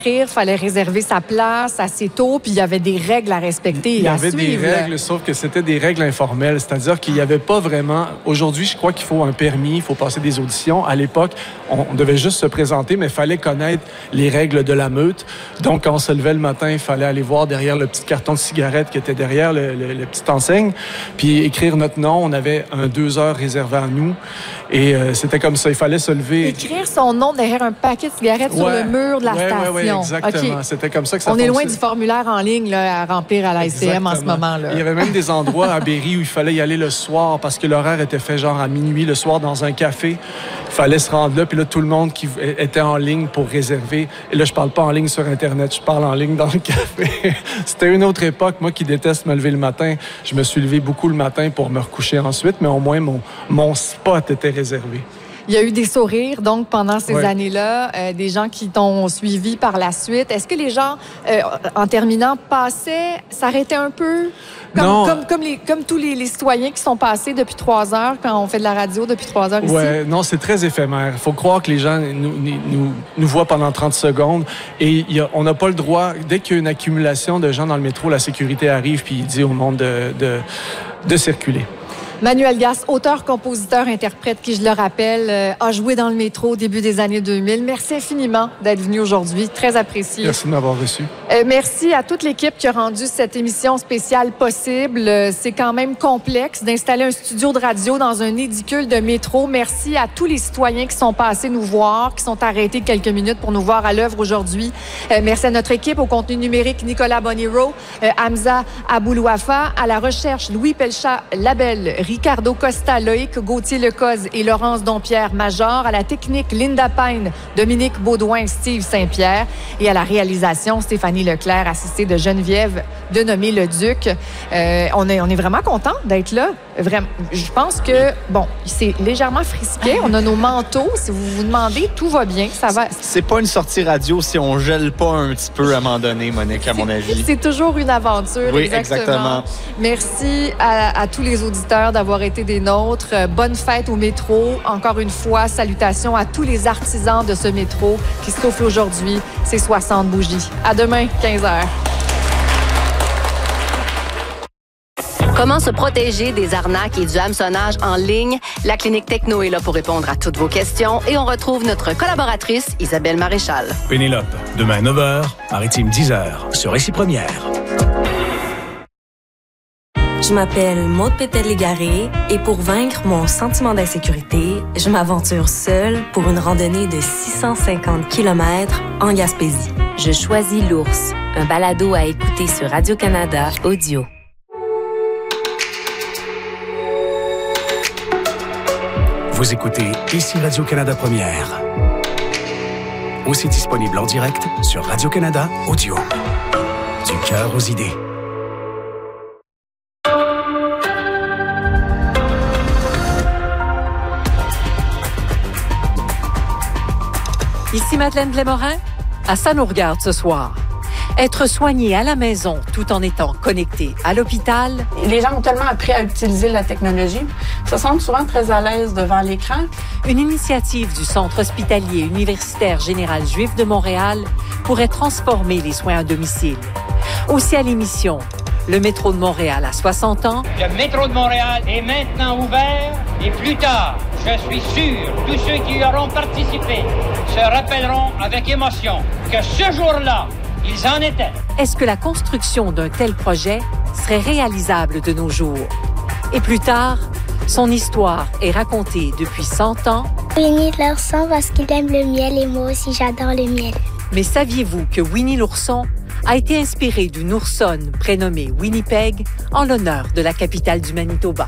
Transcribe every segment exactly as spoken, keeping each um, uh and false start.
Il fallait réserver sa place assez tôt, puis il y avait des règles à respecter Il y et à avait suivre. des règles, sauf que c'était des règles informelles. C'est-à-dire qu'il n'y avait pas vraiment... Aujourd'hui, je crois qu'il faut un permis, il faut passer des auditions. À l'époque, on, on devait juste se présenter, mais il fallait connaître les règles de la meute. Donc, quand on se levait le matin, il fallait aller voir derrière le petit carton de cigarette qui était derrière le, le, le petite enseigne, puis écrire notre nom. On avait un deux heures réservé à nous. Et euh, c'était comme ça. Il fallait se lever... Écrire son nom derrière un paquet de cigarettes ouais, sur le mur de la ouais, station. Oui, oui, exactement. Okay. C'était comme ça que ça On fonctionne. est loin du formulaire en ligne là, à remplir à la S C M en ce moment-là. Il y avait même des endroits à Berry où il fallait y aller le soir parce que l'horaire était fait genre à minuit le soir dans un café. Il fallait se rendre là. Puis là, tout le monde qui était en ligne pour réserver. Et là, je parle pas en ligne sur Internet. Je parle en ligne dans le café. C'était une autre époque. Moi qui déteste me lever le matin, je me suis levé beaucoup le matin pour me recoucher ensuite. Mais au moins, mon, mon spot était réservé. Il y a eu des sourires, donc, pendant ces ouais. années-là, euh, des gens qui t'ont suivi par la suite. Est-ce que les gens, euh, en terminant, passaient, s'arrêtaient un peu? Comme, non. Comme, comme, les, comme tous les, les citoyens qui sont passés depuis trois heures, quand on fait de la radio depuis trois heures ici? Oui, non, c'est très éphémère. Il faut croire que les gens nous, nous, nous voient pendant trente secondes et y a, on n'a pas le droit, dès qu'il y a une accumulation de gens dans le métro, la sécurité arrive puis il dit au monde de, de, de circuler. Manuel Gasse, auteur, compositeur, interprète, qui, je le rappelle, euh, a joué dans le métro au début des années deux mille. Merci infiniment d'être venu aujourd'hui. Très apprécié. Merci de m'avoir reçu. Euh, merci à toute l'équipe qui a rendu cette émission spéciale possible. Euh, c'est quand même complexe d'installer un studio de radio dans un édicule de métro. Merci à tous les citoyens qui sont passés nous voir, qui sont arrêtés quelques minutes pour nous voir à l'œuvre aujourd'hui. Euh, merci à notre équipe, au contenu numérique, Nicolas Boniro, euh, Hamza Aboulouafa, à la recherche, Louis Pelchat-Labelle, Ricardo Costa, Loïc Gauthier-Lecoz et Laurence Dompierre-Major, à la technique, Linda Payne, Dominique Baudouin, Steve Saint-Pierre et à la réalisation, Stéphanie Leclerc, assistée de Geneviève Denomé-le-Duc. Euh, on est, on est vraiment content d'être là. Vraiment, je pense que, bon, c'est légèrement frisquet. On a nos manteaux. Si vous vous demandez, tout va bien. Ça va. C'est pas une sortie radio si on gèle pas un petit peu à un moment donné, Monique, à mon avis. C'est toujours une aventure. Oui, exactement. exactement. Merci à, à tous les auditeurs d'avoir été des nôtres. Bonne fête au métro. Encore une fois, salutations à tous les artisans de ce métro qui soufflent aujourd'hui ces soixante bougies. À demain, quinze heures. Comment se protéger des arnaques et du hameçonnage en ligne? La Clinique Techno est là pour répondre à toutes vos questions et on retrouve notre collaboratrice Isabelle Maréchal. Pénélope, demain neuf heures, Maritime dix heures, sur Récit Première. Je m'appelle Maude Pétel-Légaré et pour vaincre mon sentiment d'insécurité, je m'aventure seule pour une randonnée de six cent cinquante kilomètres en Gaspésie. Je choisis l'ours, un balado à écouter sur Radio-Canada Audio. Vous écoutez ici Radio-Canada Première. Aussi disponible en direct sur Radio-Canada Audio. Du cœur aux idées. Ici Madeleine Blais-Morin. À ça nous regarde ce soir. Être soigné à la maison tout en étant connecté à l'hôpital. Les gens ont tellement appris à utiliser la technologie, se sentent souvent très à l'aise devant l'écran. Une initiative du Centre hospitalier universitaire général juif de Montréal pourrait transformer les soins à domicile. Aussi à l'émission, le métro de Montréal a soixante ans. Le métro de Montréal est maintenant ouvert et plus tard, je suis sûr, tous ceux qui y auront participé se rappelleront avec émotion que ce jour-là, ils en étaient. Est-ce que la construction d'un tel projet serait réalisable de nos jours? Et plus tard, son histoire est racontée depuis cent ans. Winnie l'ourson parce qu'il aime le miel et moi aussi j'adore le miel. Mais saviez-vous que Winnie l'ourson a été inspiré d'une oursonne prénommée Winnipeg en l'honneur de la capitale du Manitoba?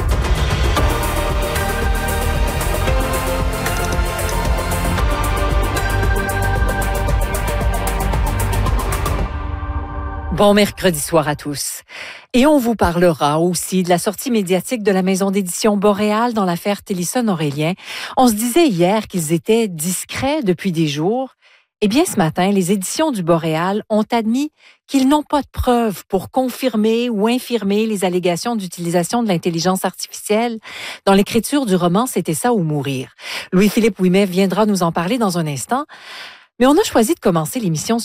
Bon mercredi soir à tous. Et on vous parlera aussi de la sortie médiatique de la maison d'édition Boréal dans l'affaire Télisson-Aurélien. On se disait hier qu'ils étaient discrets depuis des jours. Eh bien, ce matin, les éditions du Boréal ont admis qu'ils n'ont pas de preuves pour confirmer ou infirmer les allégations d'utilisation de l'intelligence artificielle. Dans l'écriture du roman, c'était ça ou mourir. Louis-Philippe Ouimet viendra nous en parler dans un instant. Mais on a choisi de commencer l'émission